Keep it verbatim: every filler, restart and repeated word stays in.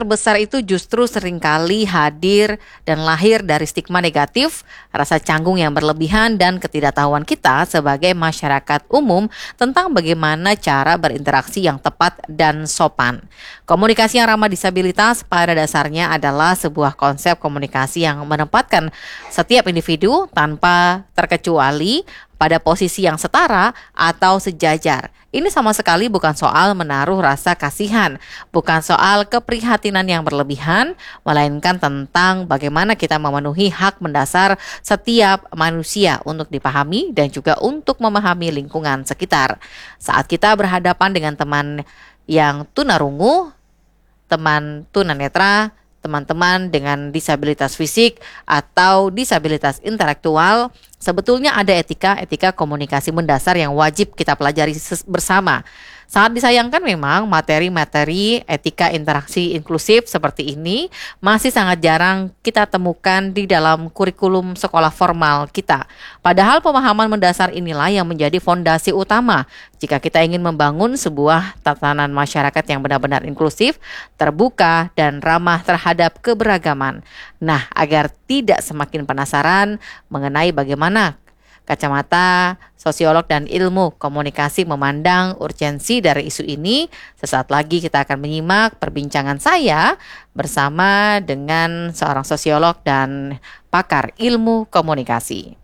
terbesar itu justru seringkali hadir dan lahir dari stigma negatif, rasa canggung yang berlebihan, dan ketidaktahuan kita sebagai masyarakat umum tentang bagaimana cara berinteraksi yang tepat dan sopan. Komunikasi yang ramah disabilitas pada dasarnya adalah sebuah konsep komunikasi yang menempatkan setiap individu tanpa terkecuali pada posisi yang setara atau sejajar. Ini sama sekali bukan soal menaruh rasa kasihan, bukan soal keprihatinan yang berlebihan, melainkan tentang bagaimana kita memenuhi hak mendasar setiap manusia untuk dipahami dan juga untuk memahami lingkungan sekitar. Saat kita berhadapan dengan teman yang tunarungu, teman tunanetra, teman-teman dengan disabilitas fisik atau disabilitas intelektual, sebetulnya ada etika-etika komunikasi mendasar yang wajib kita pelajari bersama. Sangat disayangkan memang materi-materi etika interaksi inklusif seperti ini masih sangat jarang kita temukan di dalam kurikulum sekolah formal kita. Padahal pemahaman mendasar inilah yang menjadi fondasi utama jika kita ingin membangun sebuah tatanan masyarakat yang benar-benar inklusif, terbuka, dan ramah terhadap keberagaman. Nah, agar tidak semakin penasaran mengenai bagaimana kacamata sosiolog dan ilmu komunikasi memandang urgensi dari isu ini, sesaat lagi kita akan menyimak perbincangan saya bersama dengan seorang sosiolog dan pakar ilmu komunikasi.